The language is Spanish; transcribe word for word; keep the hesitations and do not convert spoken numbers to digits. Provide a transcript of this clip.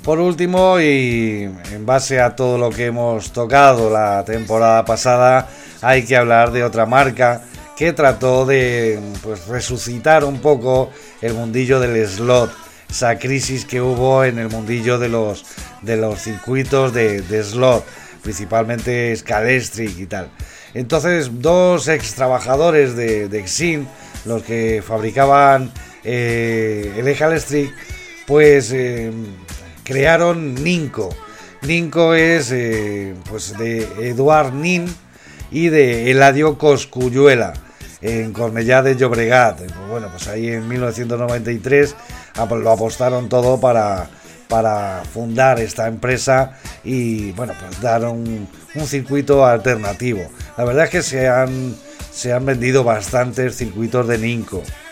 Por último, y en base a todo lo que hemos tocado la temporada pasada, hay que hablar de otra marca que trató de pues resucitar un poco el mundillo del slot, esa crisis que hubo en el mundillo de los de los circuitos de, de slot, principalmente Scalestric y tal. Entonces, dos ex trabajadores de, de Exim, los que fabricaban eh, el Scalestric, pues eh, crearon Ninco. Ninco es eh, pues de Eduard Nin y de Eladio Cosculluela, en Cornellá de Llobregat. Bueno, pues ahí en mil novecientos noventa y tres lo apostaron todo para, para fundar esta empresa y bueno, pues dar un, un circuito alternativo. La verdad es que se han, se han vendido bastantes circuitos de Ninco.